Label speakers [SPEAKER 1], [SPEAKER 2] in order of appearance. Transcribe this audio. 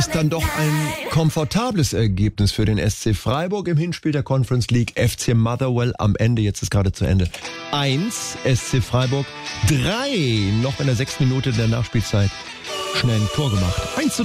[SPEAKER 1] Ist dann doch ein komfortables Ergebnis für den SC Freiburg im Hinspiel der Conference League. FC Motherwell am Ende, jetzt ist gerade zu Ende. 1, SC Freiburg 3, noch in der 6. Minute der Nachspielzeit schnell ein Tor gemacht. 1:3.